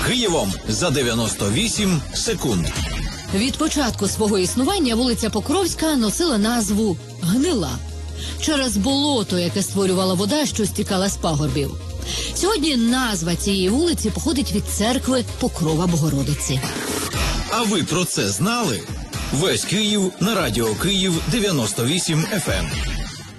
Києвом за 98 секунд. Від початку свого існування вулиця Покровська носила назву «Гнила» через болото, яке створювала вода, що стікала з пагорбів. Сьогодні назва цієї вулиці походить від церкви Покрова Богородиці. А ви про це знали? Весь Київ на радіо Київ 98 FM.